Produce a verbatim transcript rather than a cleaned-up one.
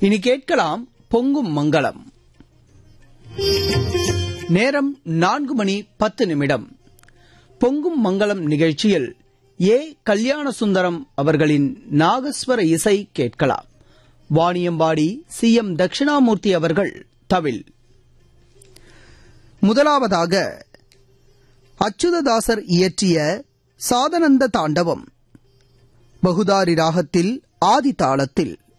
இனி கேட்கலாம் பொங்கும் மங்களம். நேரம் நான்கு மணி பத்து நிமிடம். பொங்கும் மங்களம் நிகழ்ச்சியில் ஏ கல்யாண சுந்தரம் அவர்களின் நாகஸ்வர இசை கேட்கலாம். வாணியம்பாடி சி எம் தட்சிணாமூர்த்தி அவர்கள் தவில். முதலாவதாக அச்சுததாசர் இயற்றிய சாதனந்த தாண்டவம் பகுதாரி ராகத்தில் ஆதி தாளத்தில்.